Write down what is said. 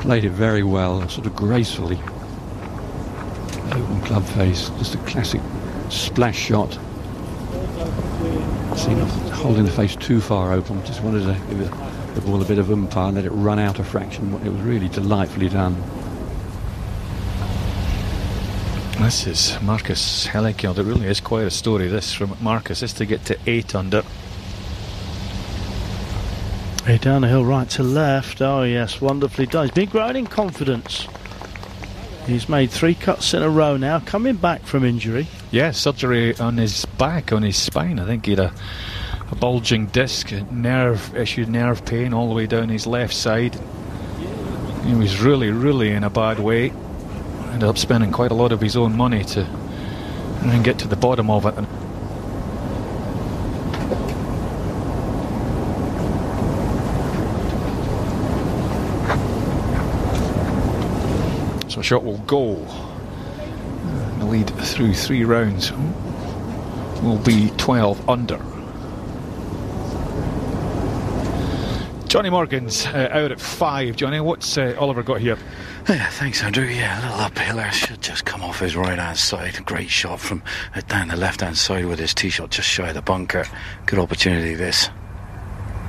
played it very well, sort of gracefully. Open club face, just a classic splash shot. See, not holding the face too far open, just wanted to give the ball a bit of umpire and let it run out a fraction. It was really delightfully done. This is Marcus Hellekeld. It really is quite a story, this, from Marcus, is to get to 8 under. Hey, down the hill, right to left. Oh yes, wonderfully done. He's been growing in confidence. He's made 3 cuts in a row now, coming back from injury. Yeah, surgery on his back, on his spine. I think he had a bulging disc, nerve pain all the way down his left side. He was really, really in a bad way. Ended up spending quite a lot of his own money to try and get to the bottom of it. So a shot will go. The lead through 3 rounds will be 12 under. Johnny Morgan's out at 5. Johnny, what's Oliver got here? Yeah, thanks, Andrew. Yeah, a little uphill there. Should just come off his right-hand side. Great shot from down the left-hand side with his tee shot just shy of the bunker. Good opportunity, this.